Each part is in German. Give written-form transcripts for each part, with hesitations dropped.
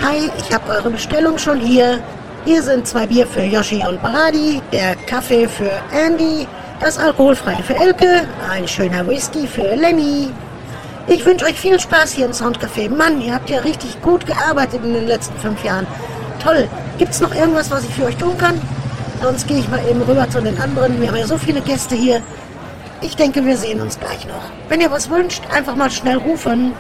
Hi, ich habe eure Bestellung schon hier. Hier sind 2 Bier für Yoshi und Brady, der Kaffee für Andy, das alkoholfreie für Elke, ein schöner Whisky für Lenny. Ich wünsche euch viel Spaß hier im Soundcafé. Mann, ihr habt ja richtig gut gearbeitet in den letzten 5 Jahren. Toll. Gibt's noch irgendwas, was ich für euch tun kann? Sonst gehe ich mal eben rüber zu den anderen. Wir haben ja so viele Gäste hier. Ich denke, wir sehen uns gleich noch. Wenn ihr was wünscht, einfach mal schnell rufen.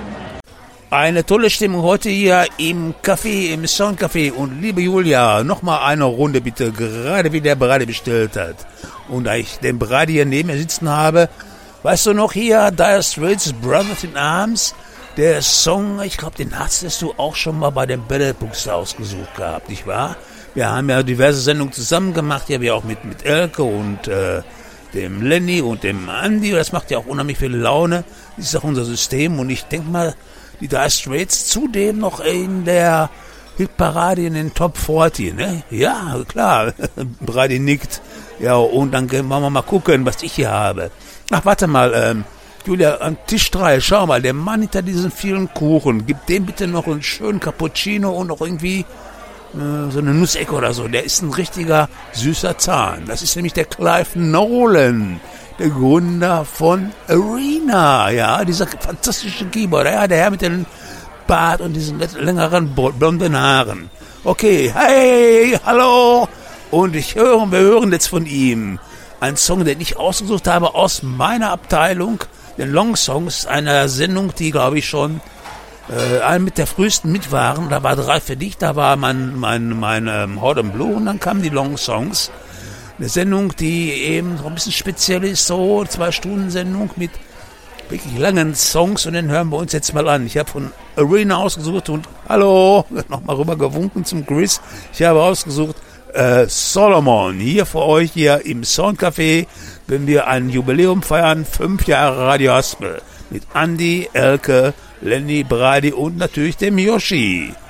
Eine tolle Stimmung heute hier im Café, im Soundcafé. Und liebe Julia, nochmal eine Runde bitte, gerade wie der Brady bestellt hat. Und da ich den Brady hier neben mir sitzen habe, weißt du noch hier, Dire Straits, Brothers in Arms, der Song, ich glaube, den hast du auch schon mal bei den Battlepunkts ausgesucht gehabt, nicht wahr? Wir haben ja diverse Sendungen zusammen gemacht, hier wir auch mit Elke und dem Lenny und dem Andy. Das macht ja auch unheimlich viel Laune. Das ist auch unser System und ich denke mal, die Dire Straits zudem noch in der Hitparade in den Top 40, ne? Ja, klar, Brady nickt. Ja, und dann wollen wir mal gucken, was ich hier habe. Ach, warte mal, Julia, an Tisch 3, schau mal, der Mann hinter diesen vielen Kuchen, gib dem bitte noch einen schönen Cappuccino und noch irgendwie so eine Nussecke oder so. Der ist ein richtiger süßer Zahn. Das ist nämlich der Clive Nolan, der Gründer von Arena, ja, dieser fantastische Keyboarder, ja, der Herr mit dem Bart und diesen längeren blonden Haaren. Okay, hey, hallo, und wir hören jetzt von ihm einen Song, den ich ausgesucht habe aus meiner Abteilung, den Long Songs, einer Sendung, die, glaube ich, schon einen mit der frühesten mit waren. Da war 3 für dich, da war mein Hot and Blue und dann kamen die Long Songs. Eine Sendung, die eben so ein bisschen speziell ist, so 2-Stunden-Sendung mit wirklich langen Songs und den hören wir uns jetzt mal an. Ich habe von Arena ausgesucht und hallo, nochmal rüber gewunken zum Chris. Ich habe ausgesucht Solomon, hier für euch hier im Soundcafé, wenn wir ein Jubiläum feiern, 5 Jahre Radio Haspel mit Andy, Elke, Lenny, Brady und natürlich dem Yoshi.